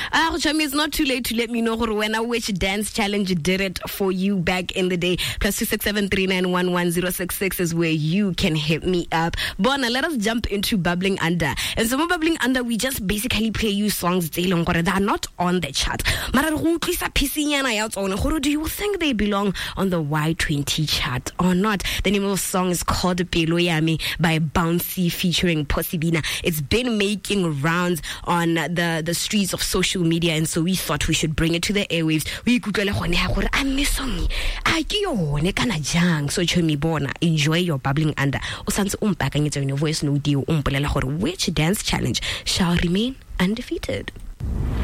Chami, it's not too late to let me know which dance challenge did it for you back in the day. +26739111066 is where you can hit me up. Bona, let us jump into Bubbling Under. And so Bubbling Under, we just basically play you songs that are not on the chart. Do you think they belong on the Y20 chart or not? The name of the song is called Pelo Yami by Bouncy featuring Posibina. It's been making rounds on the streets of social media, and so we thought we should bring it to the airwaves. So Chomi Bona, enjoy your Bubbling Under. Which dance challenge shall remain undefeated?